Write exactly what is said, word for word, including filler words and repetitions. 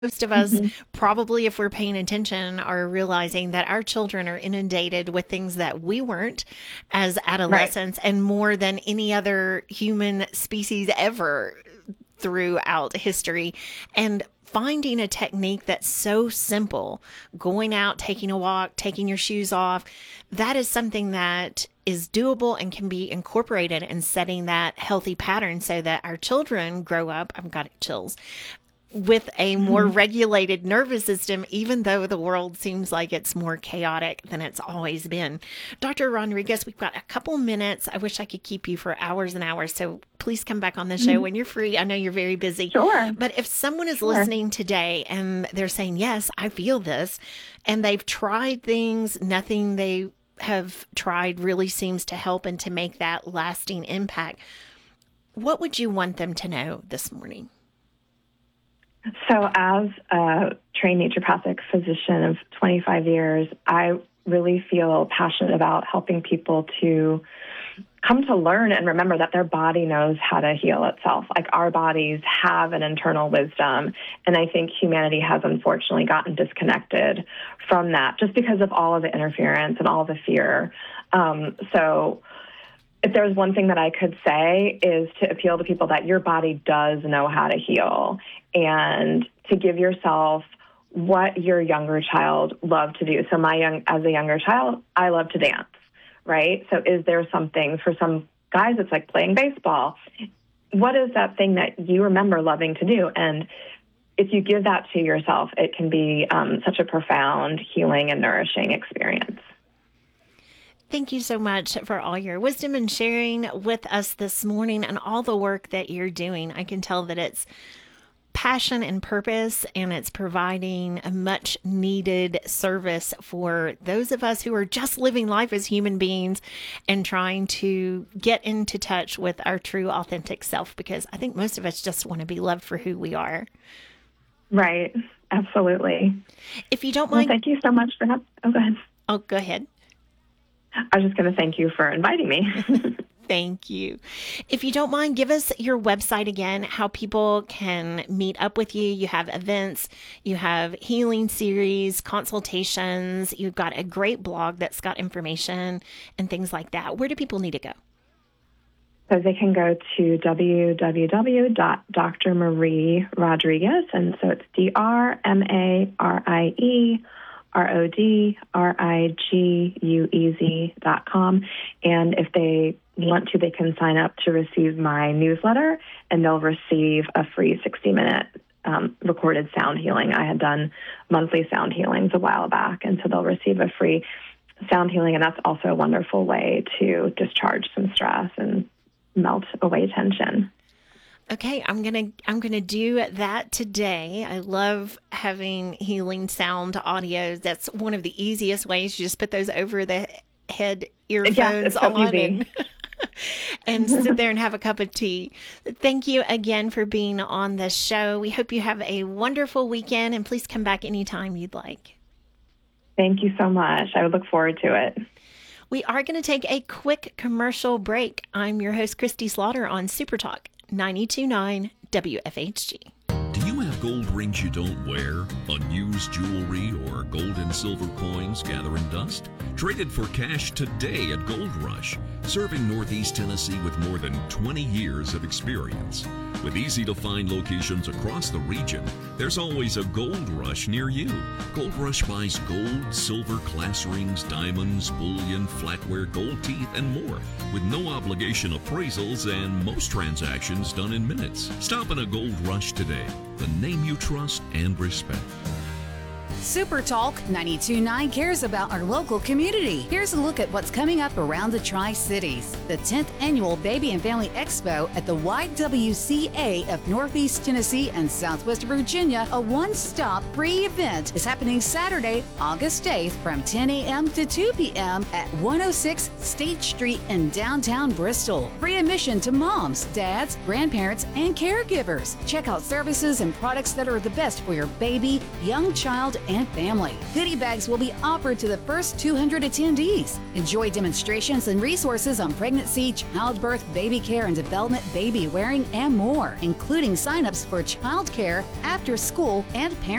Most of us, hmm probably, if we're paying attention, are realizing that our children are inundated with things that we weren't as Right. adolescents, and more than any other human species ever throughout history. And finding a technique that's so simple, going out, taking a walk, taking your shoes off, that is something that is doable and can be incorporated in setting that healthy pattern so that our children grow up. I've got chills with a more hmm regulated nervous system, even though the world seems like it's more chaotic than it's always been. Doctor Rodriguez, we've got a couple minutes. I wish I could keep you for hours and hours. So please come back on the show hmm when you're free. I know you're very busy. Sure. But if someone is Sure. listening today and they're saying, yes, I feel this, and they've tried things, nothing they have tried really seems to help and to make that lasting impact, what would you want them to know this morning? So, as a trained naturopathic physician of twenty-five years, I really feel passionate about helping people to come to learn and remember that their body knows how to heal itself. Like our bodies have an internal wisdom. And I think humanity has unfortunately gotten disconnected from that just because of all of the interference and all the fear. Um, so, if there's one thing that I could say is to appeal to people that your body does know how to heal and to give yourself what your younger child loved to do. So my young, as a younger child, I love to dance, right? So is there something for some guys, it's like playing baseball. What is that thing that you remember loving to do? And if you give that to yourself, it can be um, such a profound healing and nourishing experience. Thank you so much for all your wisdom and sharing with us this morning and all the work that you're doing. I can tell that it's passion and purpose, and it's providing a much needed service for those of us who are just living life as human beings and trying to get into touch with our true, authentic self, because I think most of us just want to be loved for who we are. Right. Absolutely. If you don't Well, mind, thank you so much for having. Oh, go ahead. oh, go ahead. I was just going to thank you for inviting me. Thank you. If you don't mind, give us your website again, how people can meet up with you. You have events, you have healing series, consultations, you've got a great blog that's got information and things like that. Where do people need to go? So they can go to w w w dot dr marie rodriguez, and so it's D R M A R I E R O D R I G U E Z dot com. And if they want to, they can sign up to receive my newsletter, and they'll receive a free sixty-minute um, recorded sound healing. I had done monthly sound healings a while back, and so they'll receive a free sound healing, and that's also a wonderful way to discharge some stress and melt away tension. Okay, I'm going to I'm going to do that today. I love having healing sound audios. That's one of the easiest ways. You just put those over the head Yes, earphones it's so on easy. and and sit there and have a cup of tea. Thank you again for being on the show. We hope you have a wonderful weekend, and please come back anytime you'd like. Thank you so much. I would look forward to it. We are going to take a quick commercial break. I'm your host, Christy Slaughter, on Super Talk ninety-two point nine W F H G. Do you have gold rings you don't wear, unused jewelry, or gold and silver coins gathering dust? Trade it for cash today at Gold Rush, serving Northeast Tennessee with more than twenty years of experience. With easy-to-find locations across the region, there's always a Gold Rush near you. Gold Rush buys gold, silver, class rings, diamonds, bullion, flatware, gold teeth, and more, with no obligation appraisals and most transactions done in minutes. Stop in a Gold Rush today, the name you trust and respect. Super Talk ninety-two point nine cares about our local community. Here's a look at what's coming up around the Tri-Cities. The tenth Annual Baby and Family Expo at the Y W C A of Northeast Tennessee and Southwest Virginia, a one-stop free event, is happening Saturday, August eighth from ten a.m. to two p.m. at one oh six State Street in downtown Bristol. Free admission to moms, dads, grandparents, and caregivers. Check out services and products that are the best for your baby, young child, and family. Goodie bags will be offered to the first two hundred attendees. Enjoy demonstrations and resources on pregnancy, childbirth, baby care and development, baby wearing, and more, including signups for childcare, after school, and parent